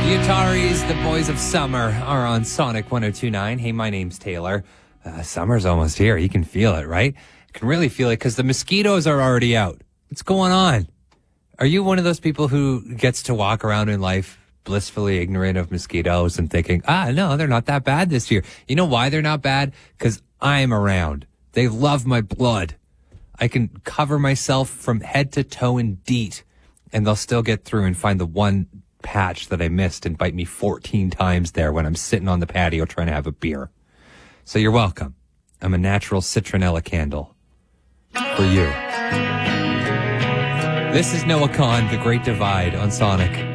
Ataris, the Boys of Summer, are on Sonic 102.9. Hey, my name's Taylor. Summer's almost here. You can feel it, right? You can really feel it because the mosquitoes are already out. What's going on? Are you one of those people who gets to walk around in life blissfully ignorant of mosquitoes and thinking, no, they're not that bad this year? You know why they're not bad? Because I'm around. They love my blood. I can cover myself from head to toe in DEET, and they'll still get through and find the one patch that I missed and bite me 14 times there when I'm sitting on the patio trying to have a beer. So you're welcome. I'm a natural citronella candle for you. This is Noah Kahn, The Great Divide on Sonic.